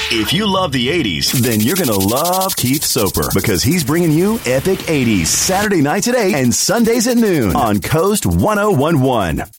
If you love the 80s, then you're going to love Keith Soper because he's bringing you Epic 80s Saturday nights at 8 and Sundays at noon on Coast 1011.